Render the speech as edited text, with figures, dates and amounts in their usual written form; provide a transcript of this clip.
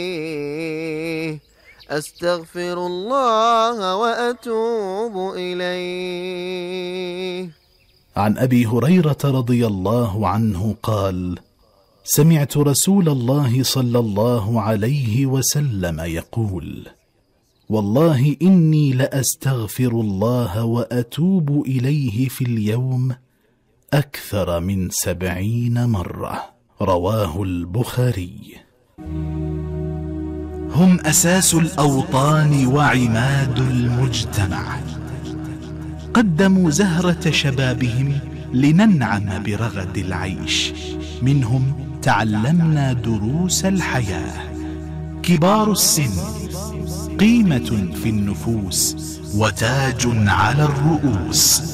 أستغفر الله وأتوب إليه. عن أبي هريرة رضي الله عنه قال: سمعت رسول الله صلى الله عليه وسلم يقول: والله إني لأستغفر الله وأتوب إليه في اليوم أكثر من 70 مرة. رواه البخاري. هم أساس الأوطان وعماد المجتمع، قدموا زهرة شبابهم لننعم برغد العيش، منهم تعلمنا دروس الحياة. كبار السن قيمة في النفوس وتاج على الرؤوس.